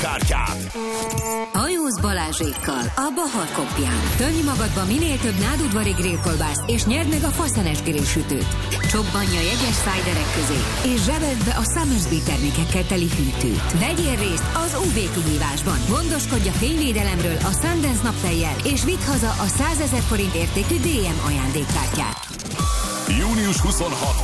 kártyát. Hajóz Balázsékkal a Bahar Kopján. Tömj magadba minél több nádudvari grillkolbászt, és nyerd meg a faszenes grillsütőt. Csobbanja jegyes szájderek közé, és zsebeld be a Summersby termékekkel teli hűtőt. Vegyél részt az UV kihívásban. Gondoskodj a fényvédelemről a Sundance naptejjel, és vidd haza a 100 000 forint értékű DM ajándékkártyát. Június 26.